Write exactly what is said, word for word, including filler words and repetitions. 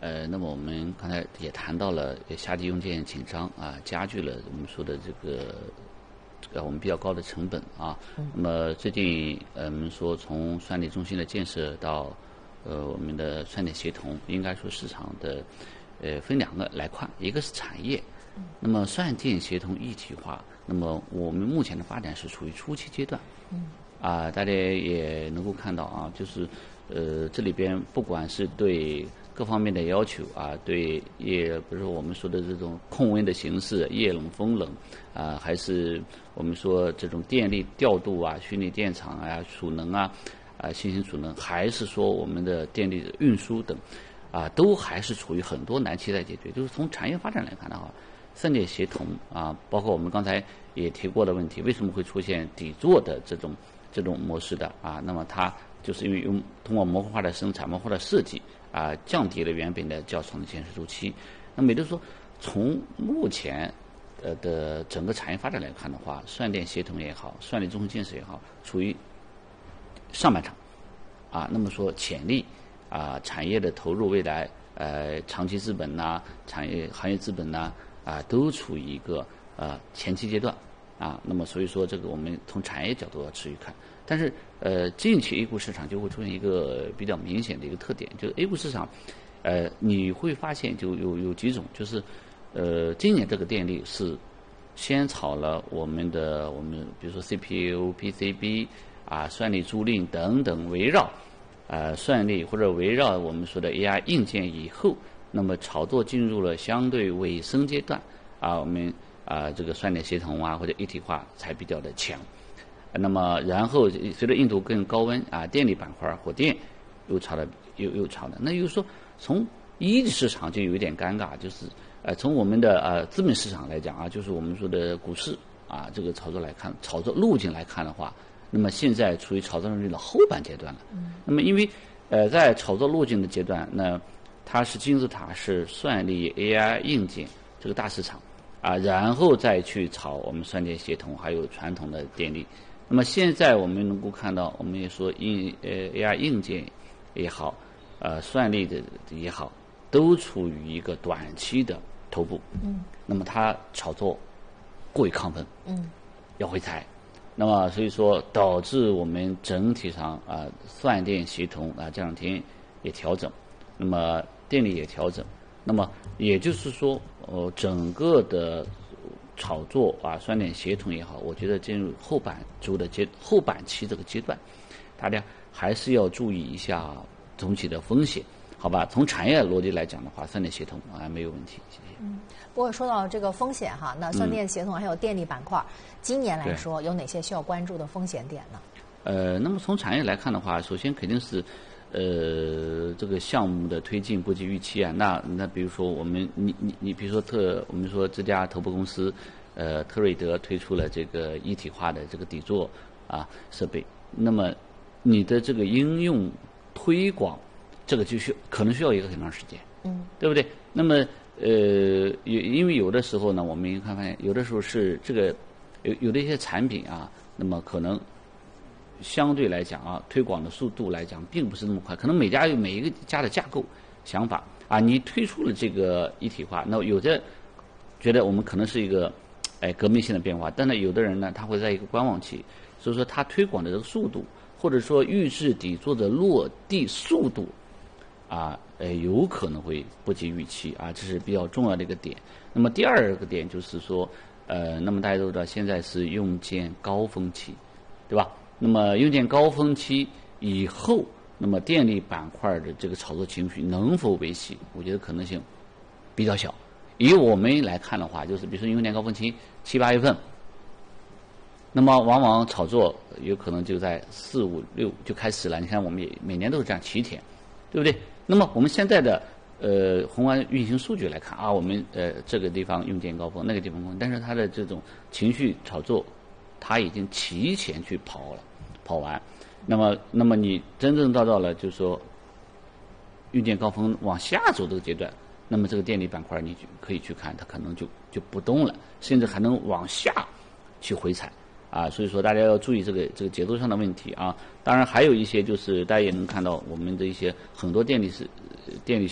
呃，那么我们刚才也谈到了夏季用电紧张啊，加剧了我们说的这个这个我们比较高的成本啊。嗯、那么最近呃，我们说从算力中心的建设到呃我们的算电协同，应该说市场的呃分两个来看，一个是产业，那么算电协同一体化，那么我们目前的发展是处于初期阶段。嗯。啊，大家也能够看到啊，就是呃这里边不管是对各方面的要求啊，对液，比如说我们说的这种控温的形式，液冷、风冷啊，还是我们说这种电力调度啊、虚拟电厂啊、储能啊、啊新型储能，还是说我们的电力运输等，啊，都还是处于很多难题在解决。就是从产业发展来看的话，算电协同啊，包括我们刚才也提过的问题，为什么会出现底座的这种这种模式的啊？那么它就是因为用通过模块化的生产、模块化的设计啊，降低了原本的较长的建设周期。那么也就是说，从目前呃的整个产业发展来看的话，算电协同也好，算力综合建设也好，处于上半场啊。那么说潜力啊，产业的投入未来呃长期资本呐、产业行业资本呐啊，都处于一个呃前期阶段。啊，那么所以说这个我们从产业角度要持续看，但是呃近期 A 股市场就会出现一个比较明显的一个特点，就是 A 股市场，呃你会发现就有有几种，就是呃今年这个电力是先炒了我们的我们比如说 C P U、P C B 啊、算力租赁等等围绕呃算力或者围绕我们说的 A I 硬件以后，那么炒作进入了相对尾声阶段啊，我们。啊、呃，这个算电协同啊或者一体化才比较的强。那么，然后随着印度更高温啊，电力板块火电又炒的又又炒的，那就是说从一级市场就有一点尴尬，就是呃从我们的呃资本市场来讲啊，就是我们说的股市啊这个炒作来看，炒作路径来看的话，那么现在处于炒作路径的后半阶段了。嗯。那么因为呃在炒作路径的阶段，那它是金字塔是算力 A I 硬件这个大市场。啊，然后再去炒我们算电协同，还有传统的电力。那么现在我们能够看到，我们也说硬呃 A I 硬件也好，呃算力的也好，都处于一个短期的头部。嗯。那么它炒作过于亢奋。嗯。要回踩。那么所以说导致我们整体上啊、呃、算电协同啊、呃、这两天也调整，那么电力也调整。那么也就是说，呃，整个的炒作啊，算电协同也好，我觉得进入后半周的阶后半期这个阶段，大家还是要注意一下总体的风险，好吧？从产业逻辑来讲的话，算电协同啊没有问题，谢谢。 嗯，不过说到这个风险哈，那算电协同还有电力板块，嗯、今年来说有哪些需要关注的风险点呢？ 呃，那么从产业来看的话，首先肯定是。呃，这个项目的推进不及预期啊，那那比如说我们你你你比如说特我们说这家头部公司，呃，特瑞德推出了这个一体化的这个底座啊设备，那么你的这个应用推广，这个就需可能需要一个很长时间，嗯，对不对？那么呃，有因为有的时候呢，我们看发现有的时候是这个有有的一些产品啊，那么可能。相对来讲啊，推广的速度来讲，并不是那么快。可能每家有每一个家的架构想法啊，你推出了这个一体化，那有的觉得我们可能是一个哎革命性的变化，但是有的人呢，他会在一个观望期，所以说他推广的这个速度，或者说预制底座的落地速度啊，呃，有可能会不及预期啊，这是比较重要的一个点。那么第二个点就是说，呃，那么大家都知道，现在是用电高峰期，对吧？那么用电高峰期以后，那么电力板块的这个炒作情绪能否维系？我觉得可能性比较小。以我们来看的话，就是比如说用电高峰期七八月份，那么往往炒作有可能就在四五六就开始了。你看我们也每年都是这样起点，对不对？那么我们现在的呃宏观运行数据来看啊，我们呃这个地方用电高峰，那个地方高峰，但是它的这种情绪炒作。他已经提前去跑了，跑完，那么，那么你真正到到了，就是说，用电高峰往下走这个阶段，那么这个电力板块你就可以去看，它可能就就不动了，甚至还能往下去回踩啊。所以说大家要注意这个这个节奏上的问题啊。当然还有一些就是大家也能看到我们的一些很多电力是电力。